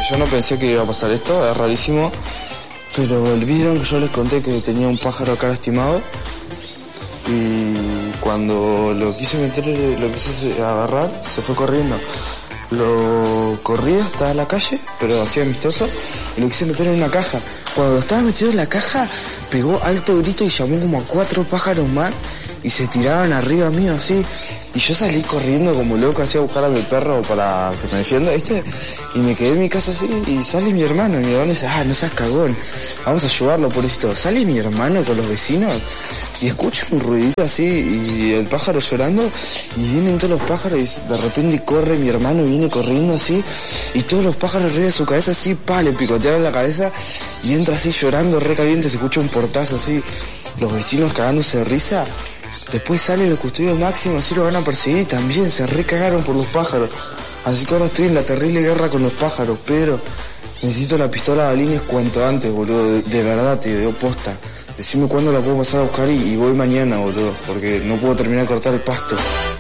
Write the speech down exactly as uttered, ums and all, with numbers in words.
yo no pensé que iba a pasar esto, es rarísimo, pero el vieron que yo les conté que tenía un pájaro acá lastimado y cuando lo quise meter, lo quise agarrar, se fue corriendo. Lo corrí hasta la calle, pero así amistoso, y lo quise meter en una caja. Cuando estaba metido en la caja, pegó alto grito y llamó como a cuatro pájaros más y se tiraban arriba mío así. Y yo salí corriendo como loco así a buscar a mi perro para que me defienda, ¿viste? Y me quedé en mi casa así y sale mi hermano. Y mi hermano dice, ah, no seas cagón, vamos a ayudarlo por esto. Sale mi hermano con los vecinos y escucho un ruidito así y el pájaro llorando y vienen todos los pájaros y de repente corre mi hermano y viene corriendo así y todos los pájaros arriba de su cabeza así, pa, le picotearon la cabeza y entra así llorando re caliente, se escucha un portazo así, los vecinos cagándose de risa. Después salen los custodios máximos, así lo van a perseguir y también se recagaron por los pájaros. Así que ahora estoy en la terrible guerra con los pájaros, Pedro. Necesito la pistola de balines cuanto antes, boludo. De, de verdad, te digo, posta. Decime cuándo la puedo pasar a buscar y, y voy mañana, boludo. Porque no puedo terminar de cortar el pasto.